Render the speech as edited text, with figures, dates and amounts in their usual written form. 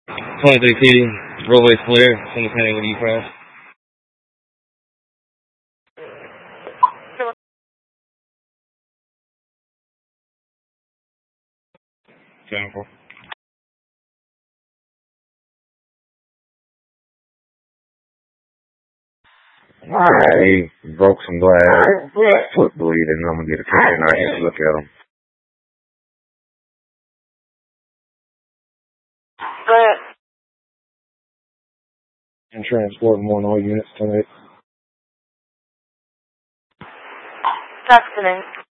23 T, roadway's clear, single pending with E-Press. Jennifer. Alright, he broke some glass, foot bleeding. I'm gonna get a picture and I get to look at him. And transport more than all units tonight. That's the name.